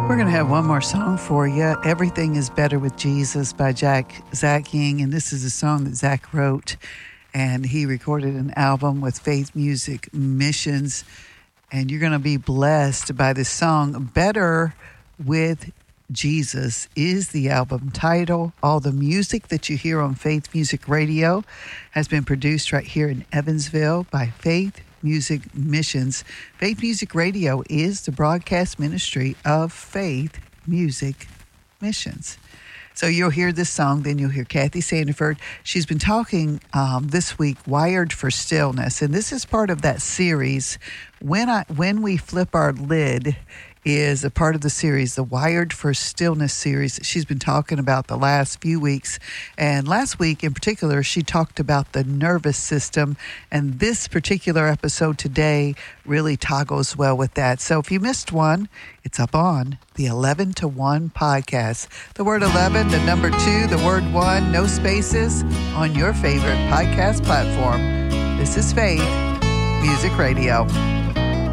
We're going to have one more song for you. Everything is Better with Jesus by Zach Ying. And this is a song that Zach wrote. And he recorded an album with Faith Music Missions. And you're going to be blessed by this song. Better with Jesus is the album title. All the music that you hear on Faith Music Radio has been produced right here in Evansville by Faith Music Missions. Faith Music Radio is the broadcast ministry of Faith Music Missions. So you'll hear this song, then you'll hear Kathy Sandiford. She's been talking this week, Wired for Stillness, and this is part of that series. When we flip our lid is a part of the series, the Wired for Stillness series that she's been talking about the last few weeks. And last week in particular, she talked about the nervous system. And this particular episode today really toggles well with that. So if you missed one, it's up on the 11 to 1 podcast. The word 11, the number 2, the word 1, no spaces, on your favorite podcast platform. This is Faith Music Radio.